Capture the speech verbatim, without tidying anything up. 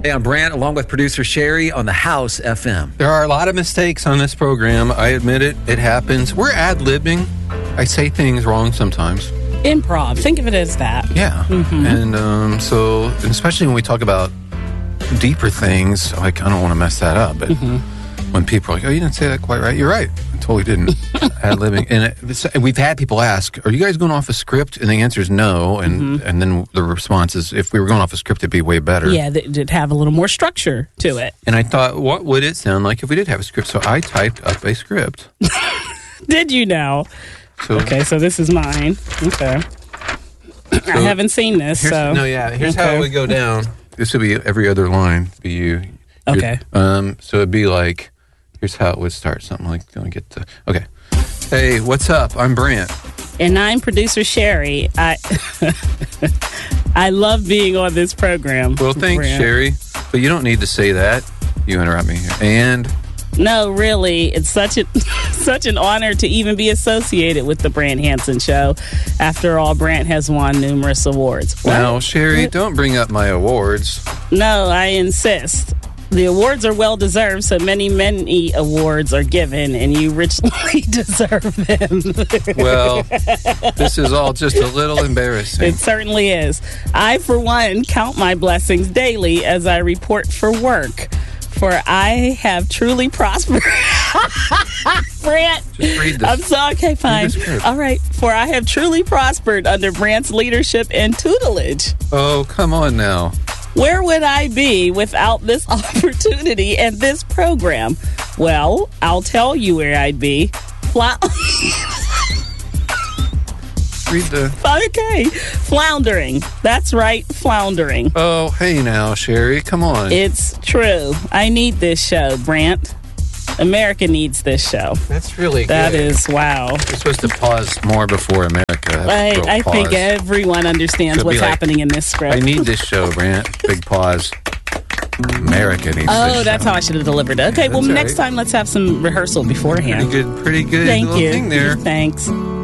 Hey, I'm Brant, along with producer Sherry on the House F M. There are a lot of mistakes on this program. I admit it. It happens. We're ad-libbing. I say things wrong sometimes. Improv. Think of it as that. Yeah. Mm-hmm. And um, so, and especially when we talk about deeper things, like, I don't want to mess that up. But mm-hmm. when people are like, oh, you didn't say that quite right. You're right. I totally didn't. Ad-libbing. And it, we've had people ask, are you guys going off a script? And the answer is no. And mm-hmm. and then the response is, if we were going off a script, it'd be way better. Yeah, it'd have a little more structure to it. And I thought, what would it sound like if we did have a script? So I typed up a script. Did you know? So, okay, so this is mine. Okay. So I haven't seen this, so. No, yeah. Here's okay. how it would go down. This would be every other line. Be you. Okay. Um. So it'd be like, here's how it would start. Something like, don't get to. Okay. Hey, what's up? I'm Brant. And I'm producer Sherry. I I love being on this program. Well, thanks, Brant. Sherry. But you don't need to say that. You interrupt me here. And. No, really, it's such a such an honor to even be associated with the Brant Hansen Show. After all, Brant has won numerous awards. What? Now, Sherry, what? Don't bring up my awards. No, I insist. The awards are well-deserved, so many, many awards are given, and you richly deserve them. Well, this is all just a little embarrassing. It certainly is. I, for one, count my blessings daily as I report for work. For I have truly prospered. Brant. Just read this. I'm sorry. Okay, fine. All right. For I have truly prospered under Brant's leadership and tutelage. Oh, come on now. Where would I be without this opportunity and this program? Well, I'll tell you where I'd be. Fla- Read the... Okay. Floundering. That's right, floundering. Oh, hey now, Sherry. Come on. It's true. I need this show, Brant. America needs this show. That's really good. That is, wow. You're supposed to pause more before America. I, I think everyone understands what's like, happening in this script. I need this show, Brant. Big pause. America needs oh, this show. Oh, that's how I should have delivered it. Okay, well, that's next right. time let's have some rehearsal beforehand. Pretty good, pretty good Thank little you. thing there. Thanks.